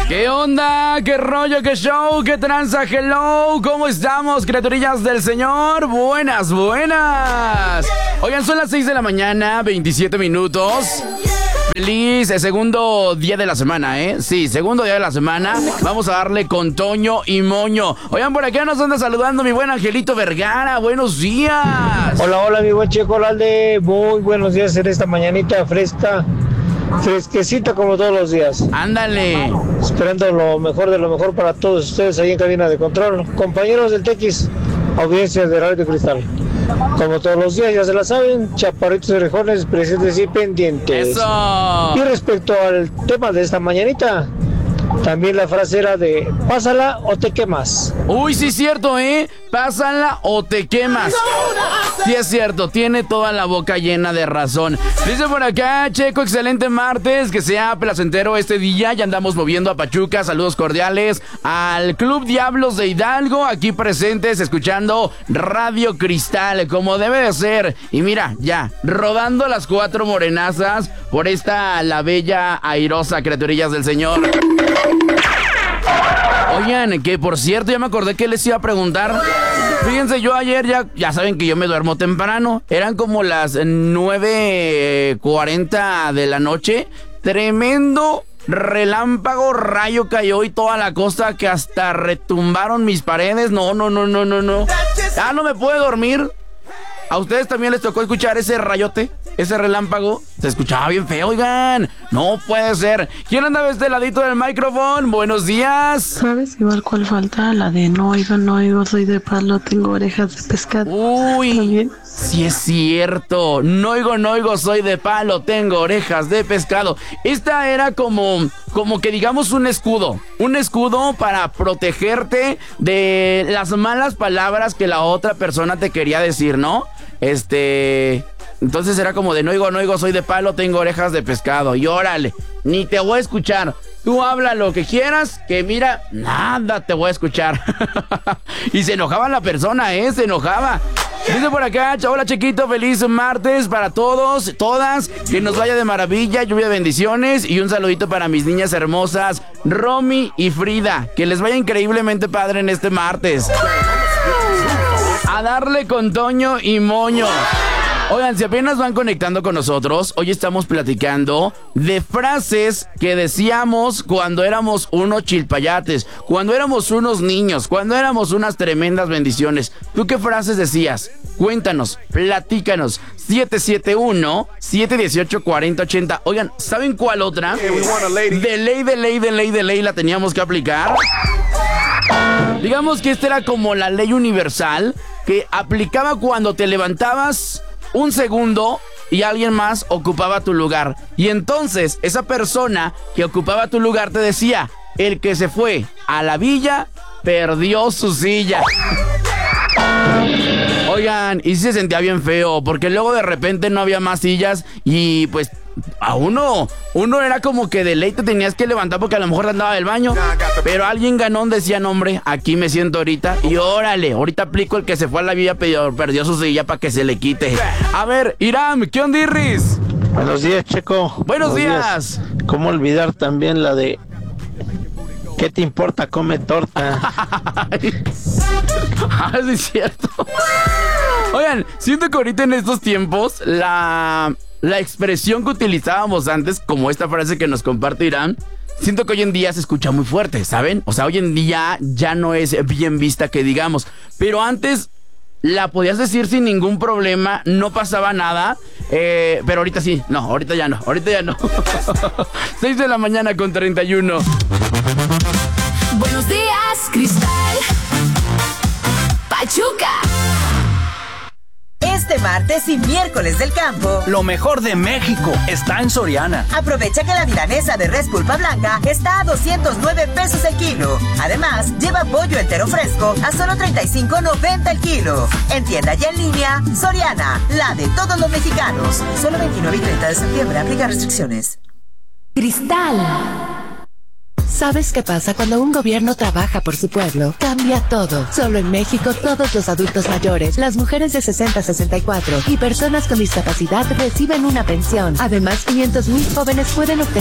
¿Qué onda? ¿Qué rollo? ¿Qué show? ¿Qué tranza? Hello, ¿cómo estamos, criaturillas del Señor? Buenas, buenas. Oigan, son las 6 de la mañana, 27 minutos. Feliz segundo día de la semana, ¿eh? Sí, segundo día de la semana. Vamos a darle con Toño y Moño. Oigan, por acá nos anda saludando mi buen Angelito Vergara. Buenos días. Hola, hola, mi buen Checo Lalde. Muy buenos días en esta mañanita fresca. Fresquecita como todos los días. Ándale. Esperando lo mejor de lo mejor para todos ustedes ahí en cabina de control. Compañeros del Tequis, audiencia de Radio Cristal. Como todos los días, ya se la saben, chaparritos y orejones presentes y pendientes. ¡Eso! Y respecto al tema de esta mañanita, también la frase era de pásala o te quemas. Uy, sí es cierto, ¿eh? Pásala o te quemas. Sí es cierto, tiene toda la boca llena de razón. Dice por acá, Checo, excelente martes, que sea placentero este día. Ya andamos moviendo a Pachuca, saludos cordiales al Club Diablos de Hidalgo, aquí presentes, escuchando Radio Cristal, como debe de ser. Y mira, ya, rodando las 4 morenazas por esta, la bella, airosa, criaturillas del Señor. Oigan, que por cierto, ya me acordé que les iba a preguntar. Fíjense, yo ayer ya saben que yo me duermo temprano. Eran como las 9:40 de la noche. Tremendo relámpago, rayo cayó y toda la costa que hasta retumbaron mis paredes. No. Ya no me puedo dormir. ¿A ustedes también les tocó escuchar ese rayote? Ese relámpago. Se escuchaba bien feo, oigan. No puede ser. ¿Quién anda de este ladito del micrófono? Buenos días. ¿Sabes igual cuál falta? La de no oigo, soy de palo, tengo orejas de pescado. Uy, ¿también? Sí es cierto. No oigo, soy de palo, tengo orejas de pescado. Esta era como que digamos un escudo. Un escudo para protegerte de las malas palabras que la otra persona te quería decir, ¿no? Entonces era como de no oigo, soy de palo, tengo orejas de pescado. Y órale, ni te voy a escuchar. Tú habla lo que quieras, que mira, nada te voy a escuchar. Y se enojaba la persona, se enojaba. Dice por acá, hola chiquito, feliz martes para todos, todas, que nos vaya de maravilla, lluvia de bendiciones y un saludito para mis niñas hermosas, Romy y Frida, que les vaya increíblemente padre en este martes. A darle con Toño y Moño. Oigan, si apenas van conectando con nosotros, hoy estamos platicando de frases que decíamos cuando éramos unos chilpayates, cuando éramos unos niños, cuando éramos unas tremendas bendiciones. ¿Tú qué frases decías? Cuéntanos, platícanos. 771-718-4080. Oigan, ¿saben cuál otra? De ley la teníamos que aplicar. Digamos que esta era como la ley universal que aplicaba cuando te levantabas un segundo y alguien más ocupaba tu lugar. Y entonces esa persona que ocupaba tu lugar te decía: el que se fue a la villa perdió su silla. Oigan, y se sentía bien feo, porque luego de repente no había más sillas y pues a uno era como que de ley te tenías que levantar porque a lo mejor andaba del baño, pero alguien ganón decía, no hombre, aquí me siento ahorita y órale, ahorita aplico el que se fue a la villa perdió su silla para que se le quite. A ver, Iram, ¿qué onda, Irris? Buenos días, Checo. Buenos días. ¿Cómo olvidar también la de ¿qué te importa? Come torta. Sí es cierto. Oigan, siento que ahorita en estos tiempos la expresión que utilizábamos antes, como esta frase que nos comparte Irán, siento que hoy en día se escucha muy fuerte, ¿saben? O sea, hoy en día ya no es bien vista que digamos, pero antes la podías decir sin ningún problema, no pasaba nada, pero ahorita sí, no, ahorita ya no. 6 de la mañana con 31. Buenos días, Cristal. Pachuca. Este martes y miércoles del campo, lo mejor de México está en Soriana. Aprovecha que la milanesa de res pulpa blanca está a 209 pesos el kilo. Además, lleva pollo entero fresco a solo 35.90 el kilo. En tienda y en línea, Soriana, la de todos los mexicanos. Solo 29 y 30 de septiembre, aplica restricciones. Cristal. ¿Sabes qué pasa cuando un gobierno trabaja por su pueblo? Cambia todo. Solo en México, todos los adultos mayores, las mujeres de 60 a 64 y personas con discapacidad reciben una pensión. Además, 500,000 jóvenes pueden obtener